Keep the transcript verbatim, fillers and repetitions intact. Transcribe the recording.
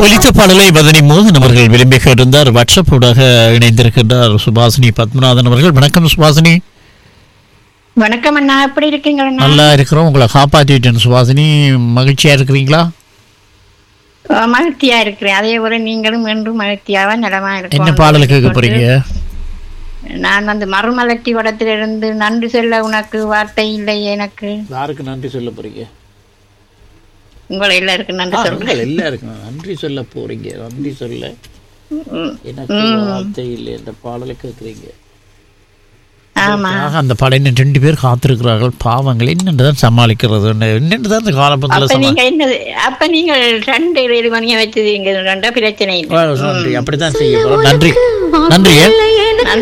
ஒலித்த பாடலை வதனி மோகன் அவர்கள் விரும்பி கேட்டிருந்தார். வாட்ஸ்அப் ஊடாக இணைந்திருக்கின்றார் சுபாசினி பத்மநாதன் அவர்கள். வணக்கம் சுபாசினி. வணக்கம் அண்ணா, எப்படி இருக்கீங்க அண்ணா? நல்லா இருக்கிறோம். உங்களை காப்பாற்றிட்டேன் சுபாசினி. மகிழ்ச்சியா இருக்கிறீங்களா? அஹ், மகிழ்ச்சியா இருக்கிறேன். அதே போல நீங்களும் என்றும் மகிழ்ச்சியாவா நலமா என்ன இருக்கும். பாடல் கேட்க போறீங்க? நான் வந்து மறுமலர்ச்சி படத்திலிருந்து நன்றி சொல்ல உனக்கு வார்த்தை இல்லை எனக்கு, யாருக்கு நன்றி சொல்ல போறீங்க? உங்களை எல்லாருக்கும் நன்றி சொல்றேன். எல்லாருக்கும் நன்றி சொல்ல போறீங்க. நன்றி சொல்ல ம், எனக்கு வார்த்தை இல்லை என்ற பாடலை கேட்குறீங்க. ஆமா. ஆக, அந்த பாடலை ரெண்டு பேர் காத்திருக்கிறார்கள். பாவங்கள் என்னென்றுதான் சமாளிக்கிறது, என்னென்றுதான் இந்த அப்ப காலப்பத்தில் நீங்க என்ன அப்ப நீங்க ரெண்டு ஏழு மணியை வச்சது இங்க ரெண்டா பிரச்சனை இல்லை. நன்றி. அப்படித்தான் செய்ய போறோம். நன்றி நன்றி. நன்றி.